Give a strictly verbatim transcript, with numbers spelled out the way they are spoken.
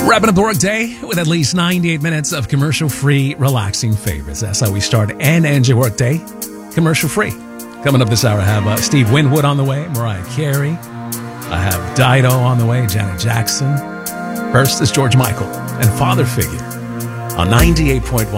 Wrapping up the workday with at least ninety-eight minutes of commercial-free, relaxing favorites. That's how we start and end your workday, commercial-free. Coming up this hour, I have uh, Steve Winwood on the way, Mariah Carey. I have Dido on the way, Janet Jackson. First is George Michael and Father Figure on ninety-eight point one.